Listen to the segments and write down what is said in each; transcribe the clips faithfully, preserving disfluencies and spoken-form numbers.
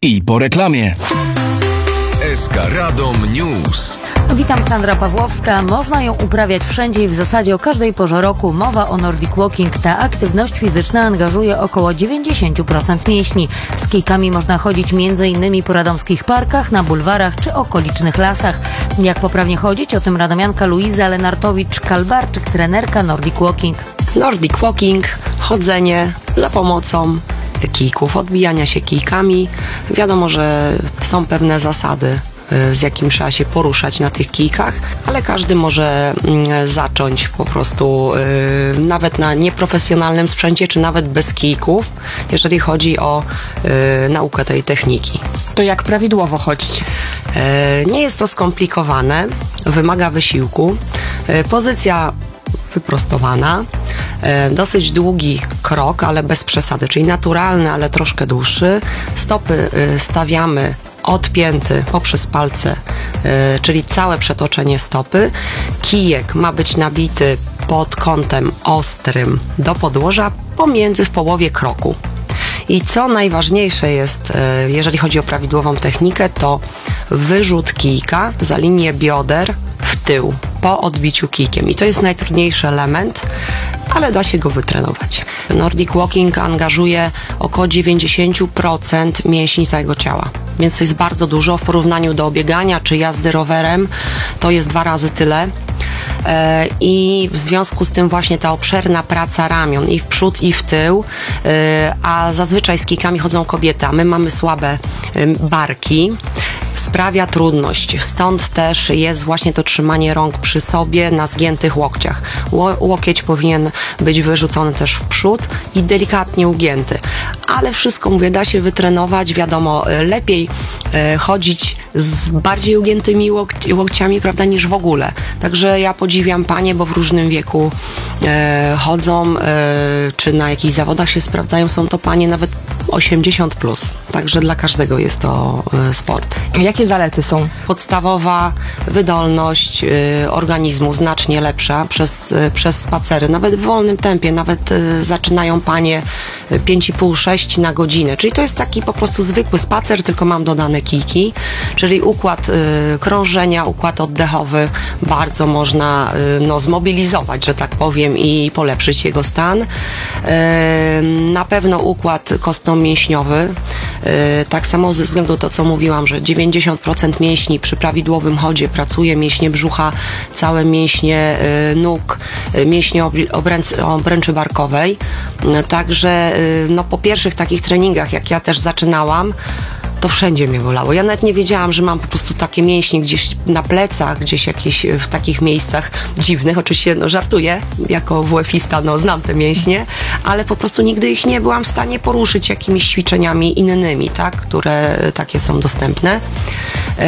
I po reklamie. S K Radom News. Witam, Sandra Pawłowska. Można ją uprawiać wszędzie i w zasadzie o każdej porze roku. Mowa o Nordic Walking. Ta aktywność fizyczna angażuje około dziewięćdziesiąt procent mięśni. Z kijkami można chodzić między innymi po radomskich parkach, na bulwarach czy okolicznych lasach. Jak poprawnie chodzić? O tym radomianka Luiza Lenartowicz-Kalbarczyk, trenerka Nordic Walking. Nordic Walking, chodzenie za pomocą kijków, odbijania się kijkami. Wiadomo, że są pewne zasady, z jakim trzeba się poruszać na tych kijkach, ale każdy może zacząć po prostu yy, nawet na nieprofesjonalnym sprzęcie, czy nawet bez kijków, jeżeli chodzi o yy, naukę tej techniki. To jak prawidłowo chodzić? Yy, nie jest to skomplikowane, wymaga wysiłku. Yy, pozycja wyprostowana, dosyć długi krok, ale bez przesady, czyli naturalny, ale troszkę dłuższy. Stopy stawiamy od pięty poprzez palce, czyli całe przetoczenie stopy. Kijek ma być nabity pod kątem ostrym do podłoża, pomiędzy w połowie kroku. I co najważniejsze jest, jeżeli chodzi o prawidłową technikę, to wyrzut kijka za linię bioder w tył po odbiciu kijkiem. I to jest najtrudniejszy element, ale da się go wytrenować. Nordic Walking angażuje około dziewięćdziesiąt procent mięśni całego ciała, więc to jest bardzo dużo w porównaniu do biegania czy jazdy rowerem. To jest dwa razy tyle. I w związku z tym właśnie ta obszerna praca ramion i w przód i w tył, a zazwyczaj z kijkami chodzą kobiety, a my mamy słabe barki, sprawia trudność. Stąd też jest właśnie to trzymanie rąk przy sobie na zgiętych łokciach. Łokieć powinien być wyrzucony też w przód i delikatnie ugięty. Ale wszystko, mówię, da się wytrenować. Wiadomo, lepiej chodzić z bardziej ugiętymi łok- łokciami, prawda, niż w ogóle. Także ja podziwiam panie, bo w różnym wieku e, chodzą, e, czy na jakichś zawodach się sprawdzają. Są to panie nawet osiemdziesiąt plus. Także dla każdego jest to e, sport. Jakie zalety są? Podstawowa wydolność e, organizmu znacznie lepsza przez, e, przez spacery. Nawet w wolnym tempie, nawet e, zaczynają panie pięć i pół do sześciu na godzinę. Czyli to jest taki po prostu zwykły spacer, tylko mam dodane kijki, czyli układ y, krążenia, układ oddechowy bardzo można y, no, zmobilizować, że tak powiem, i polepszyć jego stan. Y, na pewno układ kostno-mięśniowy. Y, tak samo ze względu na to, co mówiłam, że dziewięćdziesiąt procent mięśni przy prawidłowym chodzie pracuje, mięśnie brzucha, całe mięśnie y, nóg, y, mięśnie obręczy, obręczy barkowej. Y, także y, no, po pierwszych takich treningach, jak ja też zaczynałam, to wszędzie mnie bolało. Ja nawet nie wiedziałam, że mam po prostu takie mięśnie gdzieś na plecach, gdzieś jakieś w takich miejscach dziwnych. Oczywiście, no żartuję, jako W F-ista, no znam te mięśnie, ale po prostu nigdy ich nie byłam w stanie poruszyć jakimiś ćwiczeniami innymi, tak, które takie są dostępne. Yy,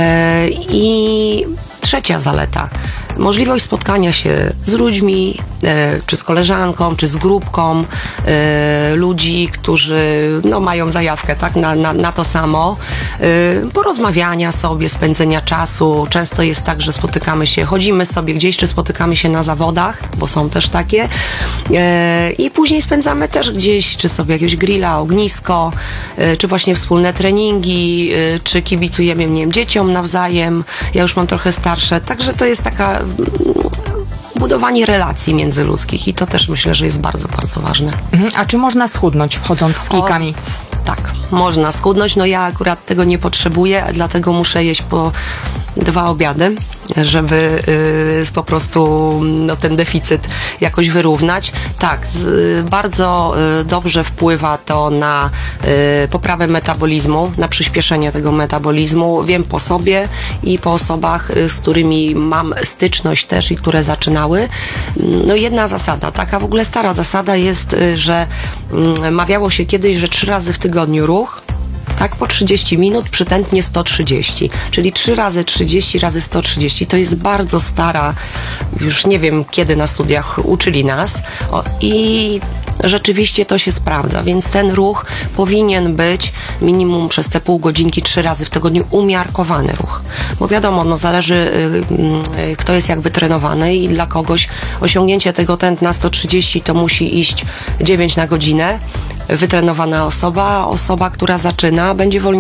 I trzecia zaleta. Możliwość spotkania się z ludźmi, e, czy z koleżanką, czy z grupką e, ludzi, którzy no, mają zajawkę, tak, na, na, na to samo. E, porozmawiania sobie, spędzenia czasu. Często jest tak, że spotykamy się, chodzimy sobie gdzieś, czy spotykamy się na zawodach, bo są też takie. E, I później spędzamy też gdzieś, czy sobie jakiegoś grilla, ognisko, e, czy właśnie wspólne treningi, e, czy kibicujemy, nie wiem, dzieciom nawzajem. Ja już mam trochę starsze, także to jest taka budowanie relacji międzyludzkich i to też myślę, że jest bardzo, bardzo ważne. A czy można schudnąć chodząc z kijkami? O, tak, można schudnąć. No ja akurat tego nie potrzebuję, dlatego muszę jeść po dwa obiady, żeby y, po prostu no, ten deficyt jakoś wyrównać. Tak, z, bardzo y, dobrze wpływa to na y, poprawę metabolizmu, na przyspieszenie tego metabolizmu. Wiem po sobie i po osobach, y, z którymi mam styczność też i które zaczynały. No jedna zasada, taka w ogóle stara zasada jest, y, że y, mawiało się kiedyś, że trzy razy w tygodniu ruch, tak, po trzydzieści minut, przytętnie sto trzydzieści, czyli trzy razy trzydzieści razy sto trzydzieści. To jest bardzo stara, już nie wiem kiedy na studiach uczyli nas o, i rzeczywiście to się sprawdza, więc ten ruch powinien być minimum przez te pół godzinki, trzy razy w tygodniu umiarkowany ruch. Bo wiadomo, no zależy y, y, kto jest jak wytrenowany i dla kogoś osiągnięcie tego tętna sto trzydzieści to musi iść dziewięć na godzinę. Wytrenowana osoba, osoba, która zaczyna, będzie wolniej